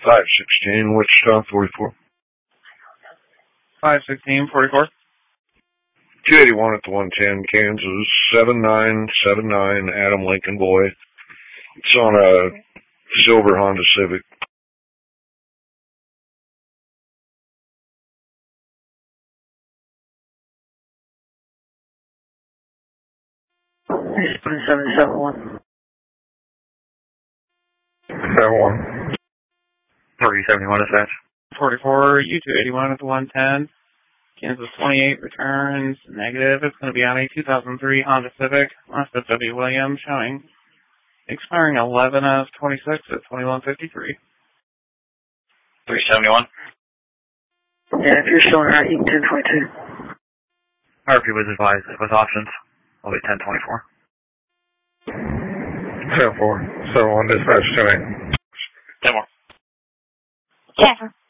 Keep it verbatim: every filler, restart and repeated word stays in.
five sixteen, Wichita, forty-four. five sixteen, forty-four. two eighty-one at the one ten, Kansas, seven nine seven nine, Adam Lincoln Boy. It's on a silver Honda Civic. seven seven one. seven one. three seventy-one dispatch. forty-four, U two eighty-one at the one ten. Kansas twenty-eight returns negative. It's going to be on a two thousand three Honda Civic, last of W. Williams, showing expiring eleven of twenty-six at twenty-one fifty-three. three seventy-one. Yeah, if you're showing right, you can ten twenty-two. R P was advised with options. I'll be ten twenty-four. ten four, seven one, dispatch ten eight. ten more. Yeah.